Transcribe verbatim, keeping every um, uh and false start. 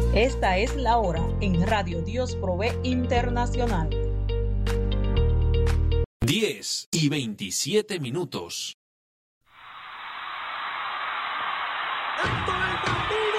Esta es la hora en Radio Dios Provee Internacional. diez y veintisiete minutos. ¡Esto es